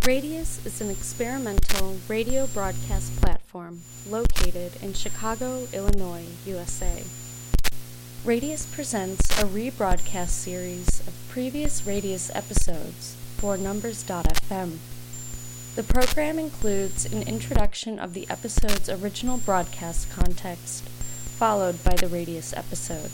Radius is an experimental radio broadcast platform located in Chicago, Illinois, USA. Radius presents a rebroadcast series of previous Radius episodes for Numbers.fm. The program includes an introduction of the episode's original broadcast context, followed by the Radius episode.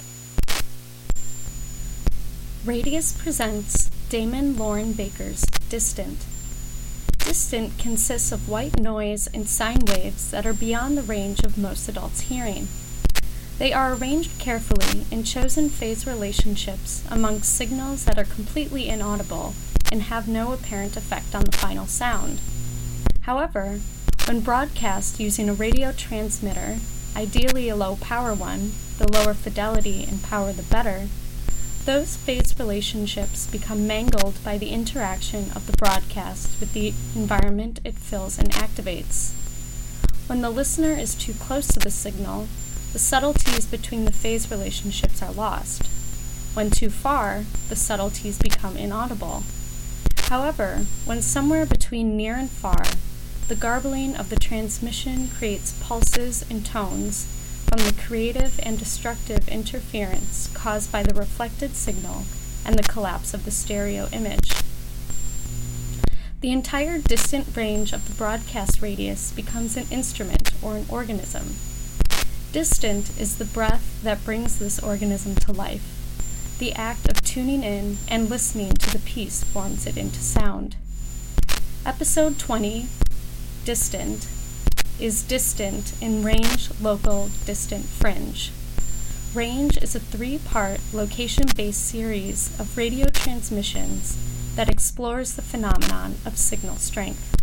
Radius presents Damon Lauren Baker's Distant. Distant consists of white noise and sine waves that are beyond the range of most adults' hearing. They are arranged carefully in chosen phase relationships amongst signals that are completely inaudible and have no apparent effect on the final sound. However, when broadcast using a radio transmitter, ideally a low-power one, the lower fidelity and power the better, those phase relationships become mangled by the interaction of the broadcast with the environment it fills and activates. When the listener is too close to the signal, the subtleties between the phase relationships are lost. When too far, the subtleties become inaudible. However, when somewhere between near and far, the garbling of the transmission creates pulses and tones from the creative and destructive interference caused by the reflected signal and the collapse of the stereo image. The entire distant range of the broadcast radius becomes an instrument or an organism. Distant is the breath that brings this organism to life. The act of tuning in and listening to the piece forms it into sound. Episode 20, Distant, is distant in range, local, distant, fringe. Range is a 3-part, location-based series of radio transmissions that explores the phenomenon of signal strength.